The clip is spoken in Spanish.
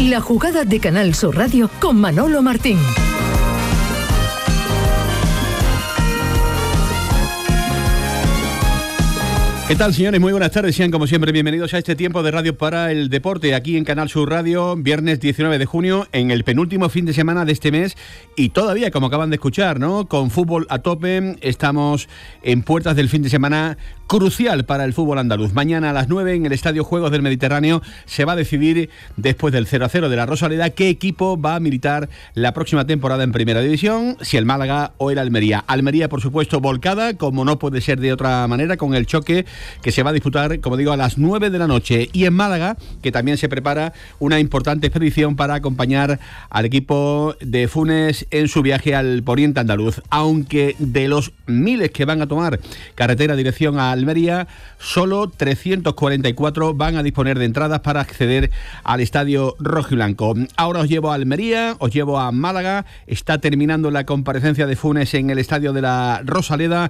La jugada de Canal Sur Radio con Manolo Martín. ¿Qué tal, señores? Muy buenas tardes. Sean, como siempre, bienvenidos a este tiempo de Radio para el Deporte, aquí en Canal Sur Radio, viernes 19 de junio, en el penúltimo fin de semana de este mes, y todavía, como acaban de escuchar, ¿no?, con fútbol a tope. Estamos en puertas del fin de semana crucial para el fútbol andaluz. Mañana a las 9 en el Estadio Juegos del Mediterráneo se va a decidir, después del 0-0 de la Rosaleda, qué equipo va a militar la próxima temporada en Primera División, si el Málaga o el Almería. Almería, por supuesto, volcada, como no puede ser de otra manera, con el choque que se va a disputar, como digo, a las 9 de la noche. Y en Málaga, que también se prepara una importante expedición para acompañar al equipo de Funes en su viaje al poniente andaluz. Aunque de los miles que van a tomar carretera dirección a Almería, solo 344 van a disponer de entradas para acceder al estadio rojiblanco. Ahora os llevo a Almería, os llevo a Málaga. Está terminando la comparecencia de Funes en el estadio de la Rosaleda